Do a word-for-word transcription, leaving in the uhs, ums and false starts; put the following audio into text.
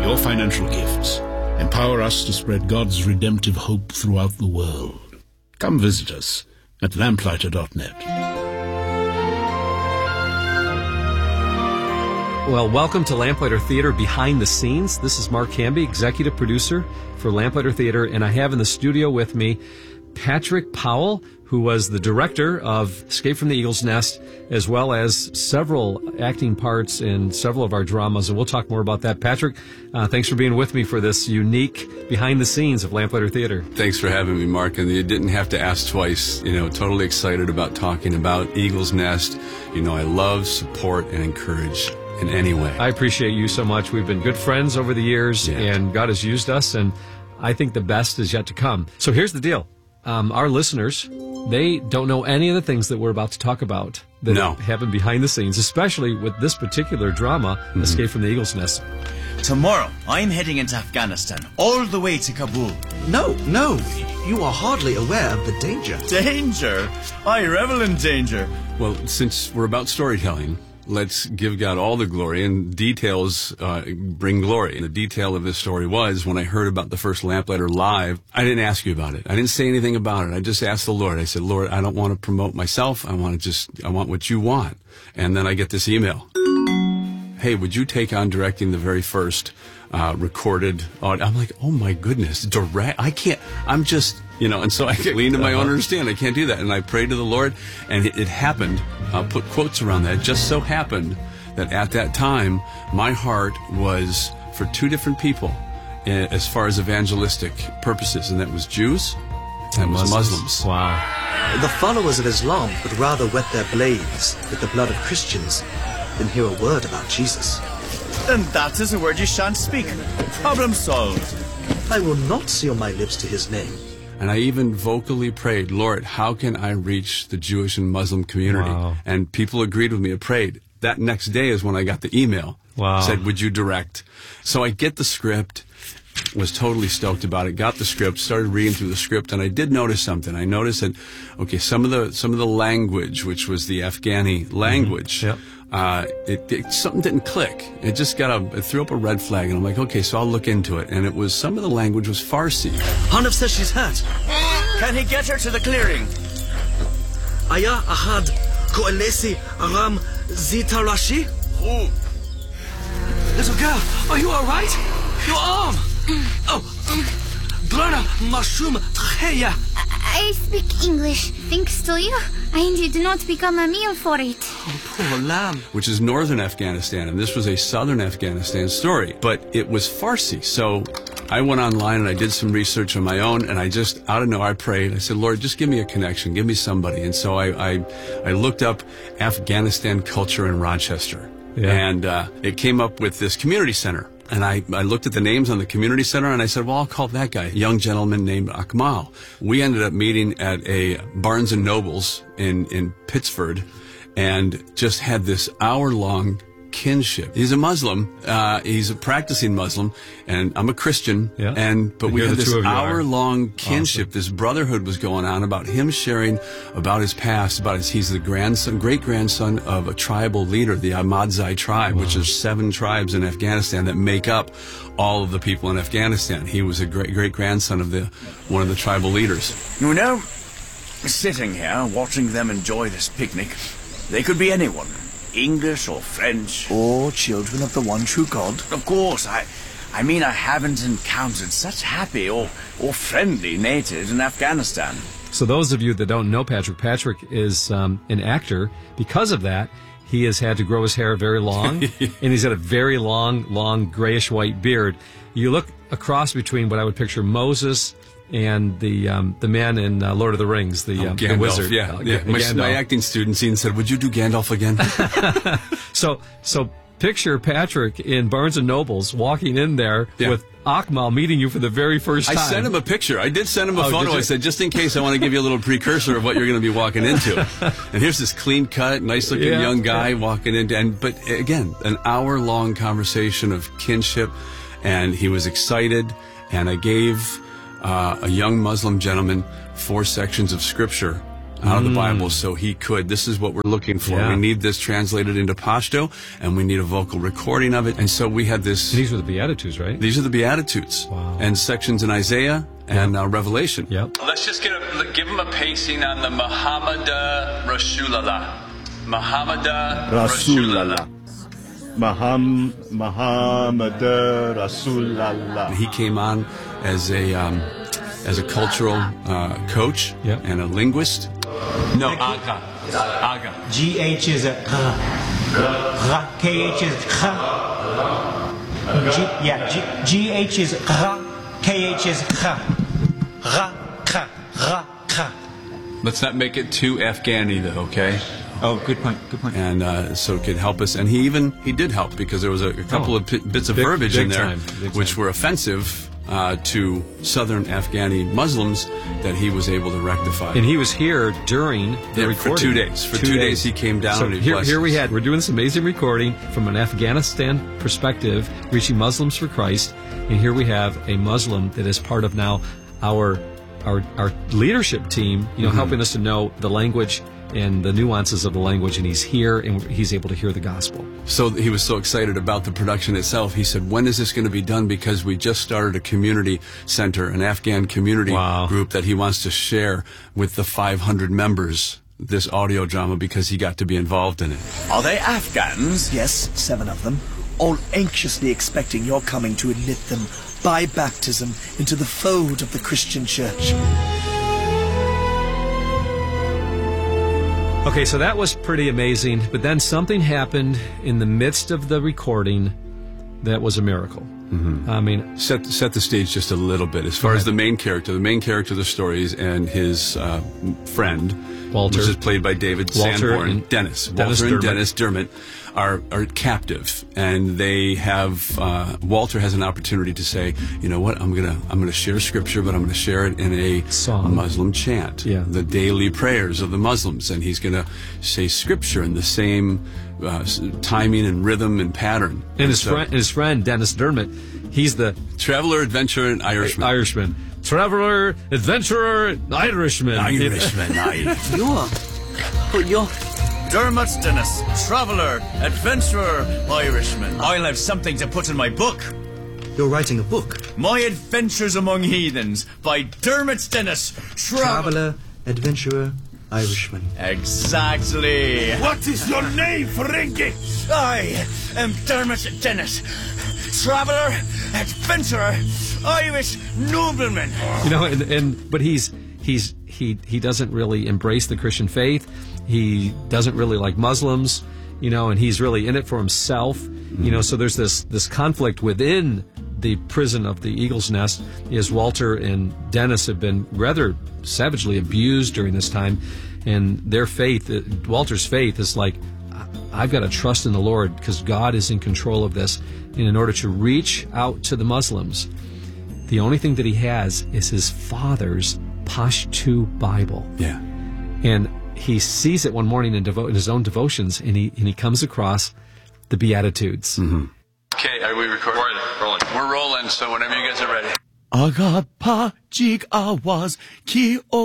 your financial gifts empower us to spread God's redemptive hope throughout the world. Come visit us at lamplighter dot net. Well, welcome to Lamplighter Theater Behind the Scenes. This is Mark Hamby, executive producer for Lamplighter Theater, and I have in the studio with me Patrick Powell, who was the director of Escape from the Eagle's Nest, as well as several acting parts in several of our dramas, and we'll talk more about that. Patrick, uh, thanks for being with me for this unique behind the scenes of Lamplighter Theater. Thanks for having me, Mark, and you didn't have to ask twice. You know, totally excited about talking about Eagle's Nest. You know, I love, support, and encourage in any way. I appreciate you so much. We've been good friends over the years, yeah. and God has used us, and I think the best is yet to come. So here's the deal. Um, our listeners, they don't know any of the things that we're about to talk about that no. happen behind the scenes, especially with this particular drama, mm-hmm. Escape from the Eagle's Nest. Tomorrow, I'm heading into Afghanistan, all the way to Kabul. No, no, you are hardly aware of the danger. Danger? I revel in danger. Well, since we're about storytelling, let's give God all the glory, and details uh, bring glory. And the detail of this story was, when I heard about the first Lamplighter Live, I didn't ask you about it. I didn't say anything about it. I just asked the Lord. I said, Lord, I don't want to promote myself. I want to just, I want what you want. And then I get this email. Hey, would you take on directing the very first uh, recorded audio? I'm like, oh my goodness, direct? I can't, I'm just, you know, and so I leaned to my own understanding. I can't do that. And I prayed to the Lord, and it, it happened. I'll put quotes around that. It just so happened that at that time, my heart was for two different people as far as evangelistic purposes, and that was Jews and was Muslims. Wow. The followers of Islam would rather wet their blades with the blood of Christians than hear a word about Jesus. Then that is a word you shan't speak. Problem solved. I will not seal my lips to his name. And I even vocally prayed, Lord, how can I reach the Jewish and Muslim community? Wow. And people agreed with me. I prayed. That next day is when I got the email. Wow. Said, would you direct? So I get the script, was totally stoked about it, got the script, started reading through the script, and I did notice something. I noticed that, okay, some of the some of the language, which was the Afghani language, mm-hmm. Yep. Uh, it, it something didn't click. It just got a, it threw up a red flag, and I'm like, okay, so I'll look into it. And it was, some of the language was Farsi. Hanif says she's hurt. Can he get her to the clearing? Aya Ahad Koalesi Aram Zita Rashi? Who? Little girl, are you alright? Your arm! Oh, Brana Mashum Tcheya. I speak English. Thanks to you, I did not become a meal for it. Oh, poor lamb. Which is northern Afghanistan, and this was a southern Afghanistan story, but it was Farsi. So I went online and I did some research on my own, and I just, out of nowhere, I prayed. I said, Lord, just give me a connection, give me somebody. And so I, I, I looked up Afghanistan culture in Rochester, yeah. and uh, it came up with this community center. And I, I looked at the names on the community center, and I said, well, I'll call that guy, a young gentleman named Akmal. We ended up meeting at a Barnes and Nobles in, in Pittsford, and just had this hour-long kinship. He's a Muslim. Uh, he's a practicing Muslim, and I'm a Christian. Yeah. And but And we here had the this two of you are. hour-long kinship. Awesome. This brotherhood was going on about him sharing about his past, about his. He's the grandson, great-grandson of a tribal leader, the Ahmadzai tribe, Wow. which is seven tribes in Afghanistan that make up all of the people in Afghanistan. He was a great great-grandson of the one of the tribal leaders. You know, sitting here watching them enjoy this picnic, they could be anyone. English or French. Or children of the one true God. Of course, I I mean I haven't encountered such happy or, or friendly natives in Afghanistan. So those of you that don't know Patrick, Patrick is um, an actor. Because of that, he has had to grow his hair very long, and he's got a very long, long grayish-white beard. You look across between what I would picture Moses and the um, the man in uh, Lord of the Rings, the, Oh, uh, Gandalf, the wizard. yeah. Uh, yeah. G- My, Gandalf. my acting student scene said, would you do Gandalf again? So, so picture Patrick in Barnes and Nobles walking in there Yeah. with Akmal meeting you for the very first I time. sent him a picture. I did send him a Oh, photo. did you? I said, just in case, I want to give you a little precursor of what you're going to be walking into. And here's this clean-cut, nice-looking Yeah, young guy yeah. walking into, and but again, an hour-long conversation of kinship, and he was excited, and I gave uh, a young Muslim gentleman four sections of scripture out of the Mm. Bible so he could. This is what we're looking for. Yeah. We need this translated into Pashto, and we need a vocal recording of it. And so we had this. These were the Beatitudes, right? These are the Beatitudes. Wow. And sections in Isaiah and uh, Revelation. Yep. Let's just get a, give him a pacing on the Muhammada Rasulallah. Muhammada Rasulallah. Maham, Muhammad Rasulallah. He came on as a um, as a cultural uh, coach Yep. and a linguist. No, Aga. Aga. G H is a Ra. K H is Kha. G, yeah, G, G H is Ra. K H is Kha. Ra, Kha, Ra, Kha. Let's not make it too Afghani, though, okay? Oh, good point, good point. And uh, so it could help us. And he even he did help because there was a, a couple Oh. of p- bits of Big- verbiage big in there time, big which time. were offensive uh, to southern Afghani Muslims that he was able to rectify. And he was here during the Yeah, recording. for two days. For two days he came down So and he here, blessed here we us. had, we're doing this amazing recording from an Afghanistan perspective, reaching Muslims for Christ. And here we have a Muslim that is part of now our our, our leadership team, you know, Mm-hmm. helping us to know the language and the nuances of the language. And he's here and he's able to hear the gospel. So he was so excited about the production itself. He said, when is this going to be done? Because we just started a community center, an Afghan community Wow. group that he wants to share with the five hundred members, this audio drama, because he got to be involved in it. Are they Afghans? Yes, seven of them, all anxiously expecting your coming to admit them by baptism into the fold of the Christian church. Okay, so that was pretty amazing. But then something happened in the midst of the recording that was a miracle. Mm-hmm. I mean, Set set the stage just a little bit. As far as the main character, the main character of the stories and his uh, friend, Walter. which is played by David Walter Sanborn, and Dennis, Dennis Walter and Dermott. Dennis Dermott are are captive, and they have uh, Walter has an opportunity to say, you know what, I'm gonna I'm gonna share scripture, but I'm gonna share it in a Song. Muslim chant, Yeah. the daily prayers of the Muslims, and he's gonna say scripture in the same uh, s- timing and rhythm and pattern. and his so- friend, his friend Dennis Dermott, he's the Traveler, adventurer, and Irishman. Irishman, traveler, adventurer, Irishman. Irishman, Irishman. You're... But you're... Dermot Dennis, traveller, adventurer, Irishman. I'll have something to put in my book. You're writing a book. My Adventures Among Heathens by Dermot Dennis, traveller. Traveller, adventurer, Irishman. Exactly. What is your name, Ferengi? I am Dermot Dennis, traveller, adventurer, Irish nobleman. You know, and, and but he's he's he he doesn't really embrace the Christian faith. He doesn't really like Muslims, you know, and he's really in it for himself. You know, so there's this this conflict within the prison of the Eagle's Nest. Is Walter and Dennis have been rather savagely abused during this time, and their faith, uh, Walter's faith, is like, I- I've got to trust in the Lord because God is in control of this. And in order to reach out to the Muslims, the only thing that he has is his father's Pashto Bible. Yeah. And he sees it one morning in, devo- in his own devotions, and he and he comes across the Beatitudes. Mm-hmm. Okay, are we recording? We're rolling. We're rolling, so whenever you guys are ready. Agapa jig awaz ki o